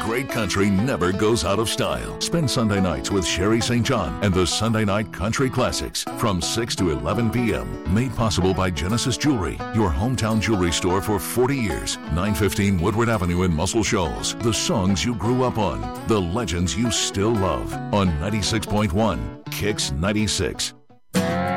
great country never goes out of style. Spend Sunday nights with Sherry St. John and the Sunday Night Country Classics from 6 to 11 p.m. Made possible by Genesis Jewelry, your hometown jewelry store for 40 years. 915 Woodward Avenue in Muscle Shoals. The songs you grew up on. The legends you still love. On 96.1 Kicks 96.